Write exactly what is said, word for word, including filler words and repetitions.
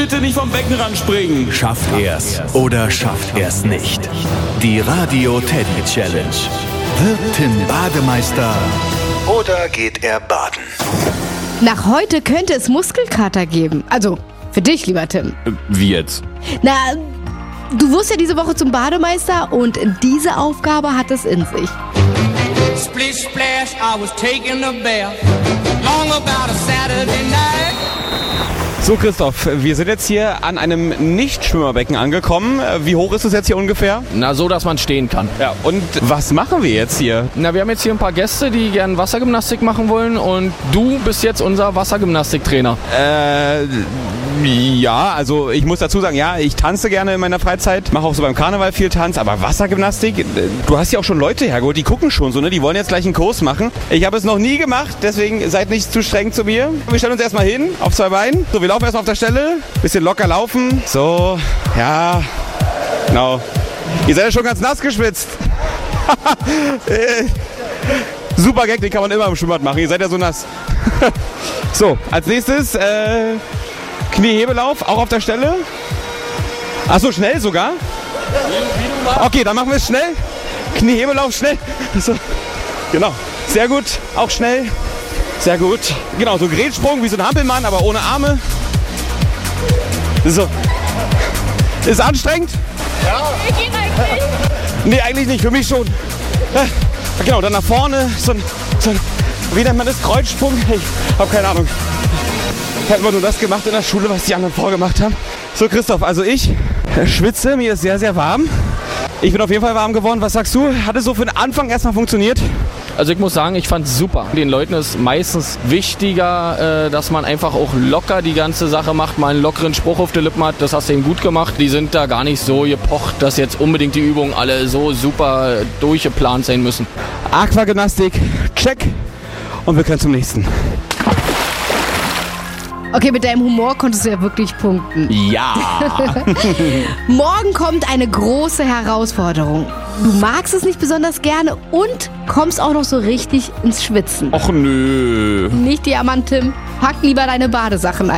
Bitte nicht vom Beckenrand springen. Schafft er's oder schafft er's nicht? Die Radio Teddy Challenge. Wird Tim Bademeister oder geht er baden? Nach heute könnte es Muskelkater geben. Also, für dich, lieber Tim. Wie jetzt? Na, du wirst ja diese Woche zum Bademeister und diese Aufgabe hat es in sich. Splish splash, I was taking a bath. Long about a Saturday night. So, Christoph, wir sind jetzt hier an einem Nicht-Schwimmerbecken angekommen. Wie hoch ist es jetzt hier ungefähr? Na, so, dass man stehen kann. Ja, und was machen wir jetzt hier? Na, wir haben jetzt hier ein paar Gäste, die gern Wassergymnastik machen wollen und du bist jetzt unser Wassergymnastiktrainer. Äh, ja, also ich muss dazu sagen, ja, ich tanze gerne in meiner Freizeit, mache auch so beim Karneval viel Tanz, aber Wassergymnastik, du hast ja auch schon Leute hergeholt, die gucken schon so, ne? Die wollen jetzt gleich einen Kurs machen. Ich habe es noch nie gemacht, deswegen seid nicht zu streng zu mir. Wir stellen uns erstmal hin, auf zwei Beinen. So, wir laufen erstmal auf der Stelle, bisschen locker laufen. So, ja, genau. Ihr seid ja schon ganz nass geschwitzt. Super Gag, den kann man immer im Schwimmbad machen, ihr seid ja so nass. So, als nächstes, äh, Kniehebelauf, auch auf der Stelle. Achso, schnell sogar. Okay, dann machen wir es schnell. Kniehebelauf schnell. So. Genau, sehr gut, auch schnell. Sehr gut. Genau, so Grätsprung wie so ein Hampelmann, aber ohne Arme. So. Ist anstrengend? Ja. Nee, eigentlich nicht, für mich schon. Ja, genau, dann nach vorne, so ein, so ein, wie nennt man das, Kreuzsprung? Ich habe keine Ahnung. Hätten wir nur das gemacht in der Schule, was die anderen vorgemacht haben. So, Christoph, also ich schwitze, mir ist sehr, sehr warm. Ich bin auf jeden Fall warm geworden. Was sagst du? Hat es so für den Anfang erstmal funktioniert? Also ich muss sagen, ich fand es super. Den Leuten ist meistens wichtiger, äh, dass man einfach auch locker die ganze Sache macht, mal einen lockeren Spruch auf die Lippen hat. Das hast du eben gut gemacht. Die sind da gar nicht so gepocht, dass jetzt unbedingt die Übungen alle so super durchgeplant sein müssen. Aquagymnastik, check. Und wir können zum nächsten. Okay, mit deinem Humor konntest du ja wirklich punkten. Ja. Morgen kommt eine große Herausforderung. Du magst es nicht besonders gerne und kommst auch noch so richtig ins Schwitzen. Och nö. Nicht jammern, Tim. Pack lieber deine Badesachen ein.